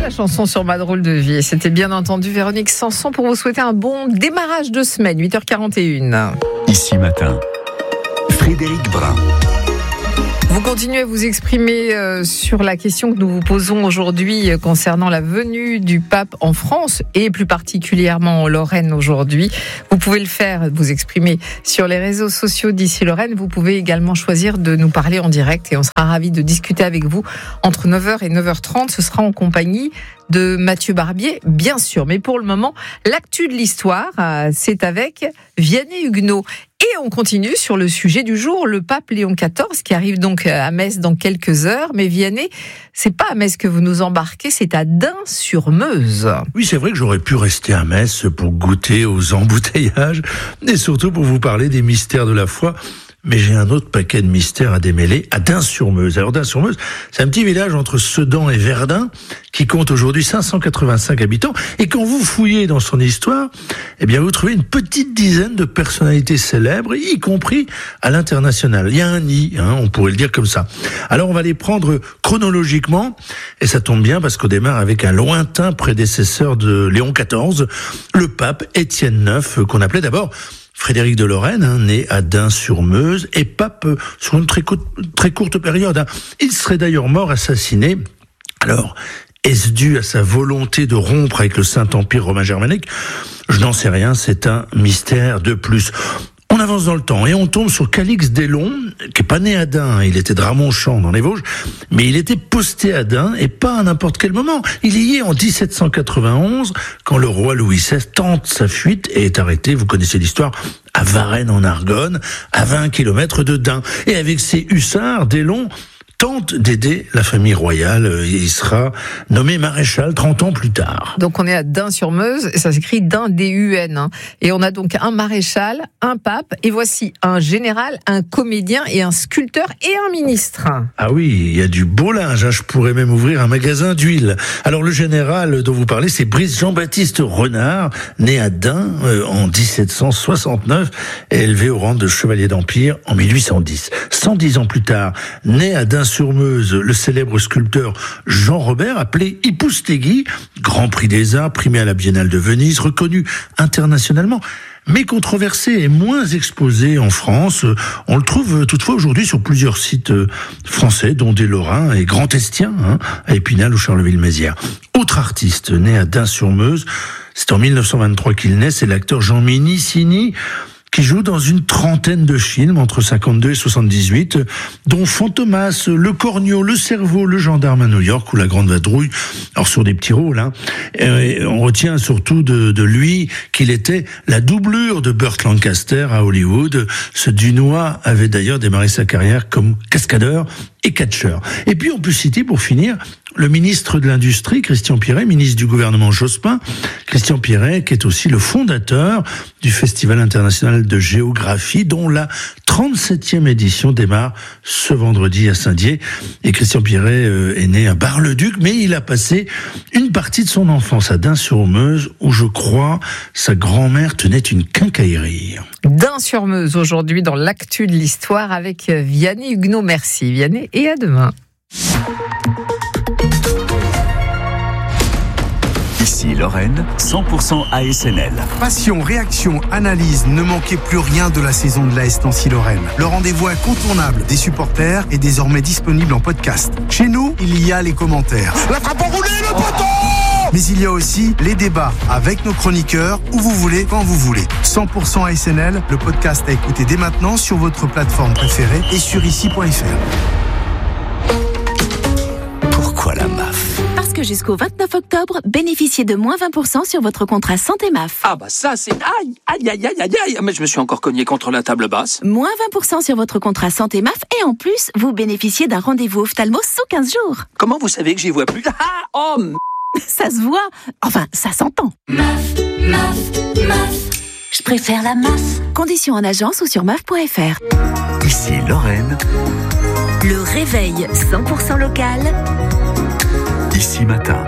la chanson sur Ma drôle de vie. Et c'était bien entendu Véronique Sanson pour vous souhaiter un bon démarrage de semaine, 8h41. Ici Matin, Frédéric Brun. Vous continuez à vous exprimer sur la question que nous vous posons aujourd'hui concernant la venue du pape en France et plus particulièrement en Lorraine aujourd'hui. Vous pouvez le faire, vous exprimer sur les réseaux sociaux d'Ici Lorraine. Vous pouvez également choisir de nous parler en direct et on sera ravis de discuter avec vous entre 9h et 9h30. Ce sera en compagnie de Mathieu Barbier, bien sûr. Mais pour le moment, l'actu de l'histoire, c'est avec Vianney Huguenot. Et on continue sur le sujet du jour, le pape Léon XIV, qui arrive donc à Metz dans quelques heures. Mais Vianney, c'est pas à Metz que vous nous embarquez, c'est à Dun-sur-Meuse. Oui, c'est vrai que j'aurais pu rester à Metz pour goûter aux embouteillages et surtout pour vous parler des mystères de la foi. Mais j'ai un autre paquet de mystères à démêler à Dun-sur-Meuse. Alors Dun-sur-Meuse, c'est un petit village entre Sedan et Verdun qui compte aujourd'hui 585 habitants. Et quand vous fouillez dans son histoire, eh bien vous trouvez une petite dizaine de personnalités célèbres, y compris à l'international. Il y a un nid, on pourrait le dire comme ça. Alors on va les prendre chronologiquement, et ça tombe bien parce qu'on démarre avec un lointain prédécesseur de Léon XIV, le pape Étienne IX, qu'on appelait d'abord Frédéric de Lorraine, né à Dun-sur-Meuse, et pape sur une très courte période. Il serait d'ailleurs mort assassiné. Alors, est-ce dû à sa volonté de rompre avec le Saint-Empire romain germanique ? Je n'en sais rien, c'est un mystère de plus. On avance dans le temps et on tombe sur Calix d'Élon, qui est pas né à Dun, il était de Ramonchamp dans les Vosges, mais il était posté à Dun et pas à n'importe quel moment. Il y est en 1791, quand le roi Louis XVI tente sa fuite et est arrêté, vous connaissez l'histoire, à Varennes en Argonne, à 20 km de Dun. Et avec ses hussards, d'Élon tente d'aider la famille royale. Il sera nommé maréchal 30 ans plus tard. Donc on est à Dun-sur-Meuse, et ça s'écrit Dun, D-U-N. Et on a donc un maréchal, un pape, et voici un général, un comédien et un sculpteur et un ministre. Ah oui, il y a du beau linge, je pourrais même ouvrir un magasin d'huile. Alors le général dont vous parlez, c'est Brice Jean-Baptiste Renard, né à Dun en 1769, et élevé au rang de chevalier d'Empire en 1810. 110 ans plus tard, né à Dun-sur-Meuse, le célèbre sculpteur Jean Robert, appelé Ipoustéguy, Grand Prix des Arts, primé à la Biennale de Venise, reconnu internationalement, mais controversé et moins exposé en France. On le trouve toutefois aujourd'hui sur plusieurs sites français, dont des Lorrains et Grand Estiens, à Épinal ou Charleville-Mézières. Autre artiste né à Dun-sur-Meuse, c'est en 1923 qu'il naît, c'est l'acteur Jean Minicini, qui joue dans une trentaine de films entre 52 et 78, dont Fantomas, Le Corneau, Le Cerveau, Le Gendarme à New York ou La Grande Vadrouille. Alors sur des petits rôles, Et on retient surtout de lui qu'il était la doublure de Burt Lancaster à Hollywood. Ce Dunois avait d'ailleurs démarré sa carrière comme cascadeur et catcheur. Et puis on peut citer pour finir le ministre de l'Industrie, Christian Pierret, ministre du gouvernement Jospin. Christian Pierret, qui est aussi le fondateur du Festival international de géographie, dont la 37e édition démarre ce vendredi à Saint-Dié. Et Christian Pierret est né à Bar-le-Duc, mais il a passé une partie de son enfance à Dun-sur-Meuse, où je crois sa grand-mère tenait une quincaillerie. Dun-sur-Meuse aujourd'hui dans l'actu de l'histoire avec Vianney Huguenot. Merci Vianney et à demain. Ici Lorraine, 100% ASNL. Passion, réaction, analyse, ne manquez plus rien de la saison de l'AS Nancy-Lorraine. Le rendez-vous incontournable des supporters est désormais disponible en podcast. Chez nous, il y a les commentaires. La frappe enroulée, le poteau ! Mais il y a aussi les débats avec nos chroniqueurs, où vous voulez, quand vous voulez. 100% ASNL, le podcast à écouter dès maintenant sur votre plateforme préférée et sur ici.fr. Pourquoi la MAF ? Parce que jusqu'au 29 octobre, bénéficiez de moins 20% sur votre contrat santé MAF. Ah bah ça c'est... Aïe. Mais je me suis encore cogné contre la table basse. Moins 20% sur votre contrat santé MAF et en plus, vous bénéficiez d'un rendez-vous ophtalmo sous 15 jours. Comment vous savez que j'y vois plus ? Ça se voit. Enfin, ça s'entend. MAF. Je préfère la MAF. Conditions en agence ou sur maf.fr. Ici Lorraine. Le réveil 100% local. Ici Matin.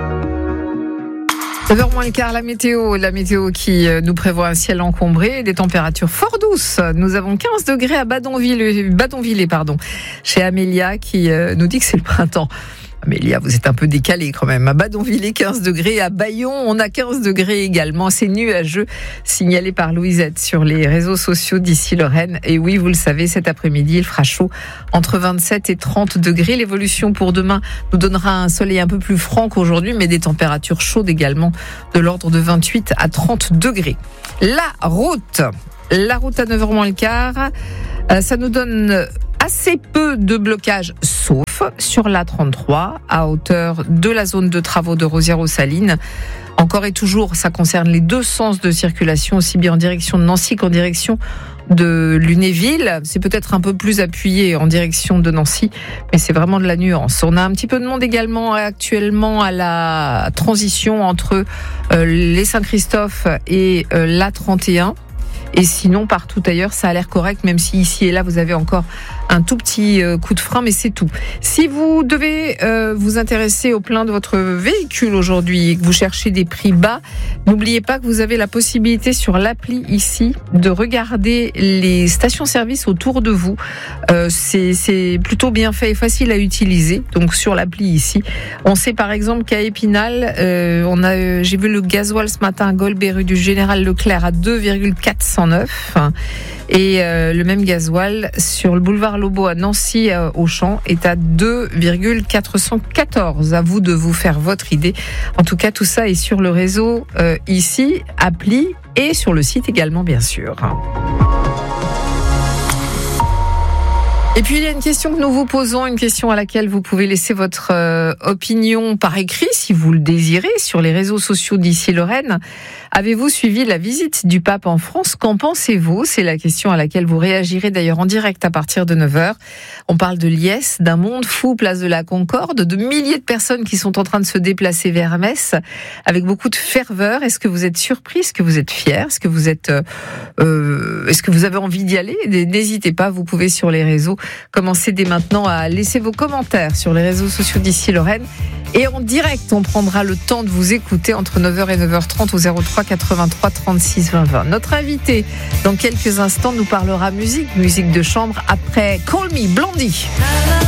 9h moins le quart, la météo qui nous prévoit un ciel encombré et des températures fort douces. Nous avons 15 degrés à Badonville, chez Amélia qui nous dit que c'est le printemps. Amélia, vous êtes un peu décalée quand même. À Badonville, 15 degrés. À Bayon, on a 15 degrés également. C'est nuageux, signalé par Louisette sur les réseaux sociaux d'ici Lorraine. Et oui, vous le savez, cet après-midi, il fera chaud entre 27 et 30 degrés. L'évolution pour demain nous donnera un soleil un peu plus franc qu'aujourd'hui, mais des températures chaudes également, de l'ordre de 28 à 30 degrés. La route à 9h moins le quart, ça nous donne assez peu de blocage, sauf sur l'A33, à hauteur de la zone de travaux de Rosières-aux-Salines. Encore et toujours, ça concerne les deux sens de circulation, aussi bien en direction de Nancy qu'en direction de Lunéville. C'est peut-être un peu plus appuyé en direction de Nancy, mais c'est vraiment de la nuance. On a un petit peu de monde également actuellement à la transition entre les Saint-Christophe et l'A31. Et sinon, partout ailleurs, ça a l'air correct, même si ici et là, vous avez encore un tout petit coup de frein, mais c'est tout. Si vous devez vous intéresser au plein de votre véhicule aujourd'hui et que vous cherchez des prix bas, n'oubliez pas que vous avez la possibilité sur l'appli ici de regarder les stations-service autour de vous. C'est plutôt bien fait et facile à utiliser. Donc sur l'appli ici, on sait par exemple qu'à Épinal, j'ai vu le gasoil ce matin à Golbet rue du Général Leclerc à 2,409 et le même gasoil sur le boulevard Lobo à Nancy Auchan est à 2,414. À vous de vous faire votre idée. En tout cas, tout ça est sur le réseau ici, appli et sur le site également bien sûr. Et puis il y a une question que nous vous posons, une question à laquelle vous pouvez laisser votre opinion par écrit si vous le désirez sur les réseaux sociaux d'ici Lorraine. Avez-vous suivi la visite du pape en France? Qu'en pensez-vous? C'est la question à laquelle vous réagirez d'ailleurs en direct à partir de 9h. On parle de liesse, d'un monde fou, place de la Concorde, de milliers de personnes qui sont en train de se déplacer vers Metz avec beaucoup de ferveur. Est-ce que vous êtes surpris? Est-ce que vous êtes fiers? Est-ce que vous avez envie d'y aller? N'hésitez pas, vous pouvez sur les réseaux commencer dès maintenant à laisser vos commentaires sur les réseaux sociaux d'ici Lorraine. Et en direct, on prendra le temps de vous écouter entre 9h et 9h30 au 03 83 36 20 20. Notre invité, dans quelques instants, nous parlera musique de chambre après Call Me Blondie.